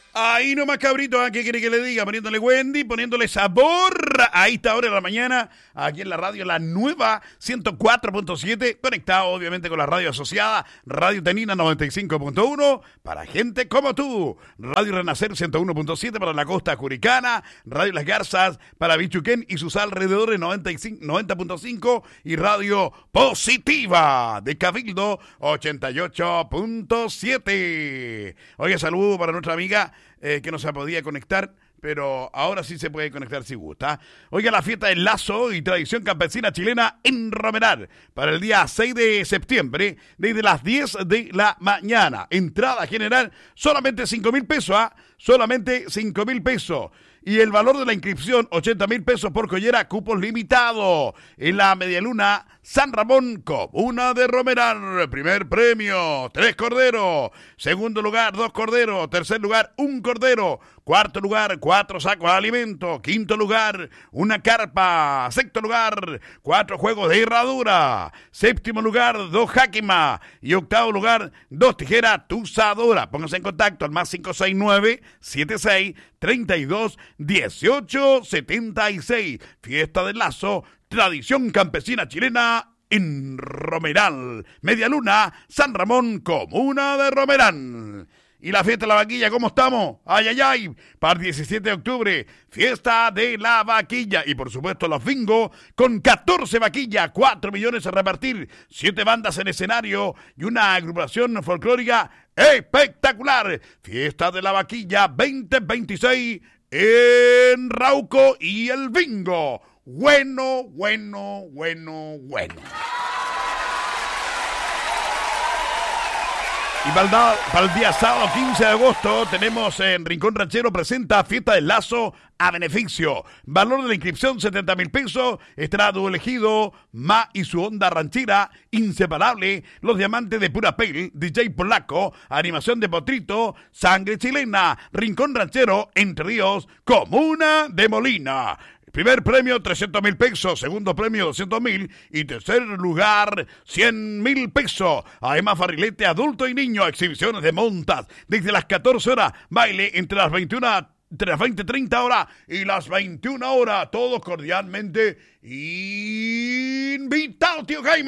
Ahí nomás, cabrito, ¿qué quiere que le diga? Poniéndole Wendy, poniéndole sabor a esta hora de la mañana, aquí en la radio, la nueva 104.7, conectado obviamente con la radio asociada, Radio Tenina 95.1, para gente como tú, Radio Renacer 101.7 para la costa curicana, Radio Las Garzas para Bichuquén y sus alrededores 90.5 y Radio Positiva de Cabildo 88.7. Oye, saludo para nuestra amiga que no se podía conectar, pero ahora sí se puede conectar si gusta. Oiga, la fiesta del lazo y tradición campesina chilena en Romeral para el día 6 de septiembre, desde las 10 de la mañana. Entrada general, solamente 5,000 pesos, solamente 5,000 pesos. Y el valor de la inscripción, 80,000 pesos por collera, cupos limitados. En la Medialuna San Ramón, comuna de Romeral. Primer premio, 3 corderos. Segundo lugar, 2 corderos. Tercer lugar, 1 cordero. Cuarto lugar, 4 sacos de alimento. Quinto lugar, 1 carpa. Sexto lugar, 4 juegos de herradura. Séptimo lugar, 2 jáquimas. Y octavo lugar, 2 tijeras tuzadoras. Pónganse en contacto al más 569-76-32-18-76. Fiesta del Lazo, tradición campesina chilena en Romeral. Medialuna, San Ramón, comuna de Romeral. Y la fiesta de la vaquilla, ¿cómo estamos? ¡Ay, ay, ay! Para el 17 de octubre, fiesta de la vaquilla. Y por supuesto los bingos con 14 vaquillas, 4 millones a repartir, 7 bandas en escenario y una agrupación folclórica espectacular. Fiesta de la vaquilla 2026 en Rauco y el bingo. Bueno, bueno, bueno, bueno. Y para el día sábado 15 de agosto tenemos en Rincón Ranchero presenta Fiesta del Lazo a beneficio. Valor de la inscripción 70,000 pesos. Estará tu elegido Ma y su onda ranchera inseparable. Los diamantes de pura piel. DJ Polaco. Animación de Potrito. Sangre chilena. Rincón Ranchero Entre Ríos. Comuna de Molina. Primer premio, 300,000 pesos. Segundo premio, 200,000. Y tercer lugar, 100,000 pesos. Además, barrilete adulto y niño. Exhibiciones de montas. Desde las 14 horas. Baile entre las 20:30 horas y las 21 horas. Todos cordialmente invitados, tío Jaime.